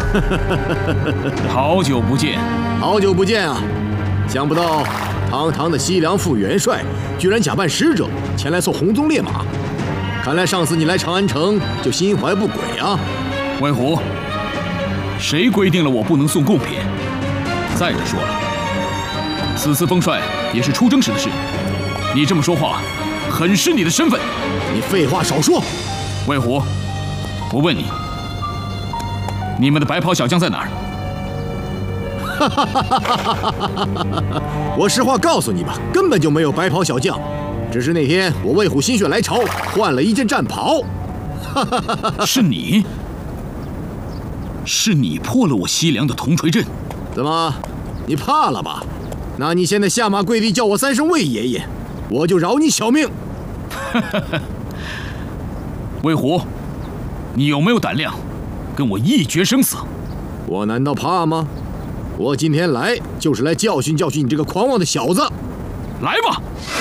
好久不见， 好久不见啊！想不到堂堂的西凉副元帅，居然假扮使者前来送红鬃烈马。看来上次你来长安城就心怀不轨啊！ 魏虎，谁规定了我不能送贡品？再者说了，此次封帅也是出征时的事，你这么说话，很失你的身份。 你废话少说！ 魏虎，我问你，你们的白袍小将在哪儿？ 我实话告诉你吧，根本就没有白袍小将，只是那天我魏虎心血来潮换了一件战袍。 是你？是你破了我西凉的铜锤阵？ 怎么，你怕了吧？那你现在下马跪地叫我3声魏爷爷，我就饶你小命。 魏虎，你有没有胆量跟我一决生死？ 我难道怕吗？我今天来就是来教训教训你这个狂妄的小子。 来吧！